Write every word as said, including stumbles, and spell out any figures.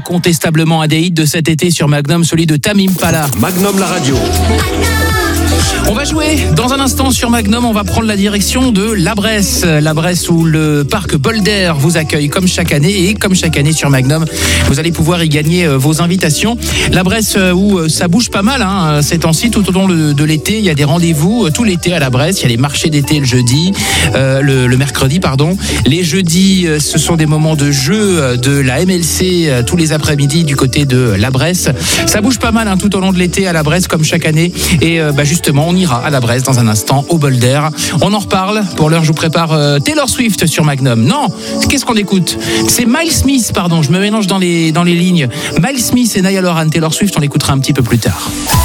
incontestablement un des hits de cet été sur Magnum, celui de Tame Impala. Magnum la radio. On va jouer dans un instant sur Magnum, on va prendre la direction de La Bresse. La Bresse où le parc Boulder vous accueille comme chaque année et comme chaque année sur Magnum, vous allez pouvoir y gagner vos invitations. La Bresse où ça bouge pas mal hein, ces temps-ci, tout au long de, de l'été, il y a des rendez-vous tout l'été à La Bresse, il y a les marchés d'été le jeudi, euh, le, le mercredi pardon. Les jeudis, ce sont des moments de jeu de la M L C tous les après-midi du côté de La Bresse. Ça bouge pas mal hein, tout au long de l'été à La Bresse comme chaque année et euh, bah, justement on ira à La Bresse dans un instant au Boulder. On en reparle. Pour l'heure, je vous prépare euh, Taylor Swift sur Magnum. Non, qu'est-ce qu'on écoute ? C'est Miles Smith, pardon, je me mélange dans les, dans les lignes. Miles Smith et Niall Horan, Taylor Swift, on l'écoutera un petit peu plus tard.